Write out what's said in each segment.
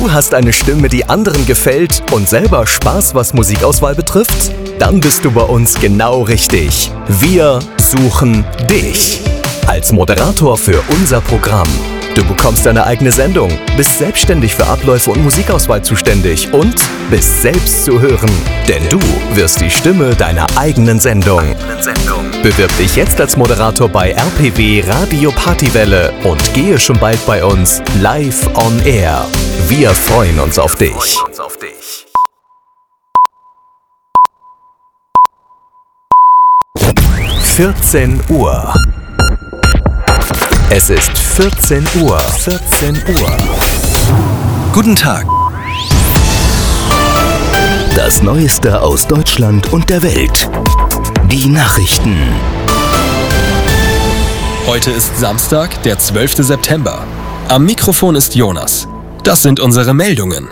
Du hast eine Stimme, die anderen gefällt und selber Spaß, was Musikauswahl betrifft? Dann bist du bei uns genau richtig. Wir suchen dich als Moderator für unser Programm. Du bekommst deine eigene Sendung, bist selbstständig für Abläufe und Musikauswahl zuständig und bist selbst zu hören. Denn du wirst die Stimme deiner eigenen Sendung. Bewirb dich jetzt als Moderator bei RPW Radio Partywelle und gehe schon bald bei uns live on air. Wir freuen uns auf dich. 14 Uhr. Es ist 14 Uhr. Guten Tag. Das Neueste aus Deutschland und der Welt. Die Nachrichten. Heute ist Samstag, der 12. September. Am Mikrofon ist Jonas. Das sind unsere Meldungen.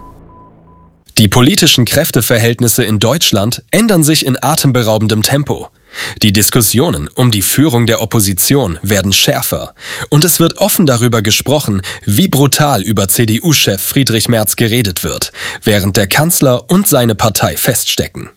Die politischen Kräfteverhältnisse in Deutschland ändern sich in atemberaubendem Tempo. Die Diskussionen um die Führung der Opposition werden schärfer und es wird offen darüber gesprochen, wie brutal über CDU-Chef Friedrich Merz geredet wird, während der Kanzler und seine Partei feststecken.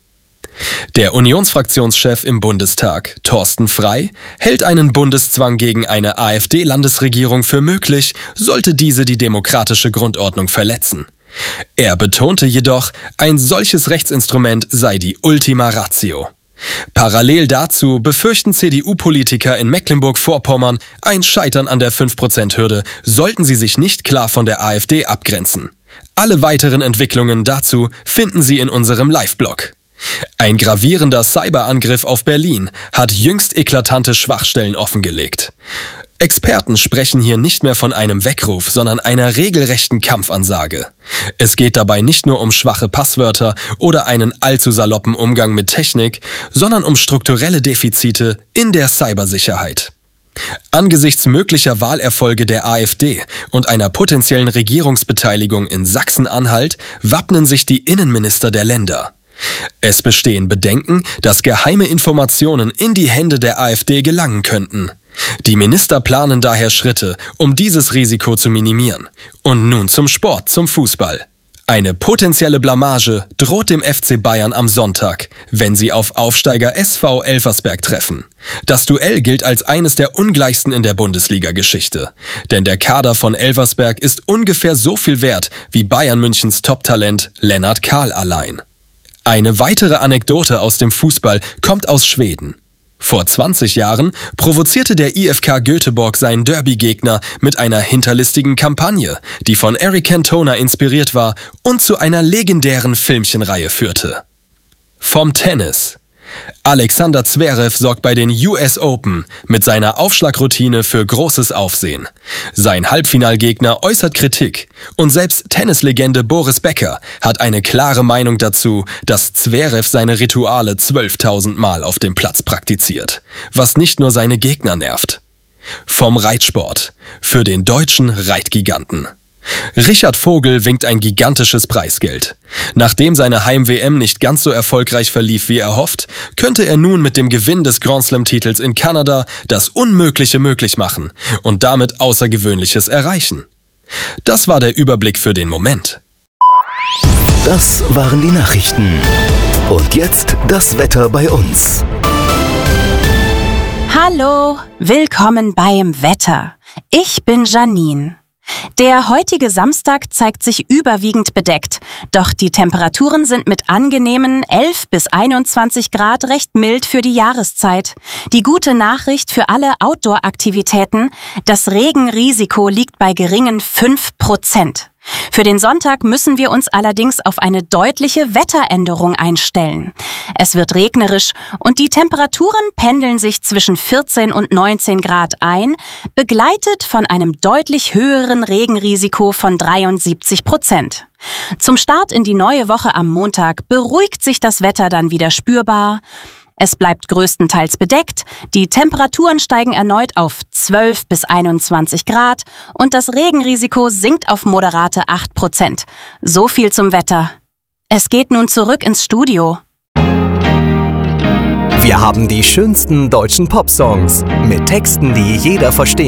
Der Unionsfraktionschef im Bundestag, Thorsten Frey, hält einen Bundeszwang gegen eine AfD-Landesregierung für möglich, sollte diese die demokratische Grundordnung verletzen. Er betonte jedoch, ein solches Rechtsinstrument sei die Ultima Ratio. Parallel dazu befürchten CDU-Politiker in Mecklenburg-Vorpommern ein Scheitern an der 5%-Hürde, sollten sie sich nicht klar von der AfD abgrenzen. Alle weiteren Entwicklungen dazu finden Sie in unserem Live-Blog. Ein gravierender Cyberangriff auf Berlin hat jüngst eklatante Schwachstellen offengelegt. Experten sprechen hier nicht mehr von einem Weckruf, sondern einer regelrechten Kampfansage. Es geht dabei nicht nur um schwache Passwörter oder einen allzu saloppen Umgang mit Technik, sondern um strukturelle Defizite in der Cybersicherheit. Angesichts möglicher Wahlerfolge der AfD und einer potenziellen Regierungsbeteiligung in Sachsen-Anhalt wappnen sich die Innenminister der Länder. Es bestehen Bedenken, dass geheime Informationen in die Hände der AfD gelangen könnten. Die Minister planen daher Schritte, um dieses Risiko zu minimieren. Und nun zum Sport, zum Fußball. Eine potenzielle Blamage droht dem FC Bayern am Sonntag, wenn sie auf Aufsteiger SV Elversberg treffen. Das Duell gilt als eines der ungleichsten in der Bundesliga-Geschichte. Denn der Kader von Elversberg ist ungefähr so viel wert wie Bayern Münchens Top-Talent Lennart Kahl allein. Eine weitere Anekdote aus dem Fußball kommt aus Schweden. Vor 20 Jahren provozierte der IFK Göteborg seinen Derby-Gegner mit einer hinterlistigen Kampagne, die von Eric Cantona inspiriert war und zu einer legendären Filmchenreihe führte. Vom Tennis. Alexander Zverev sorgt bei den US Open mit seiner Aufschlagroutine für großes Aufsehen. Sein Halbfinalgegner äußert Kritik und selbst Tennislegende Boris Becker hat eine klare Meinung dazu, dass Zverev seine Rituale 12.000 Mal auf dem Platz praktiziert, was nicht nur seine Gegner nervt. Vom Reitsport. Für den deutschen Reitgiganten. Richard Vogel winkt ein gigantisches Preisgeld. Nachdem seine Heim-WM nicht ganz so erfolgreich verlief wie erhofft, könnte er nun mit dem Gewinn des Grand Slam-Titels in Kanada das Unmögliche möglich machen und damit Außergewöhnliches erreichen. Das war der Überblick für den Moment. Das waren die Nachrichten. Und jetzt das Wetter bei uns. Hallo, willkommen beim Wetter. Ich bin Janine. Der heutige Samstag zeigt sich überwiegend bedeckt, doch die Temperaturen sind mit angenehmen 11 bis 21 Grad recht mild für die Jahreszeit. Die gute Nachricht für alle Outdoor-Aktivitäten: das Regenrisiko liegt bei geringen 5%. Für den Sonntag müssen wir uns allerdings auf eine deutliche Wetteränderung einstellen. Es wird regnerisch und die Temperaturen pendeln sich zwischen 14 und 19 Grad ein, begleitet von einem deutlich höheren Regenrisiko von 73%. Zum Start in die neue Woche am Montag beruhigt sich das Wetter dann wieder spürbar. Es bleibt größtenteils bedeckt, die Temperaturen steigen erneut auf 12 bis 21 Grad und das Regenrisiko sinkt auf moderate 8%. So viel zum Wetter. Es geht nun zurück ins Studio. Wir haben die schönsten deutschen Popsongs mit Texten, die jeder versteht.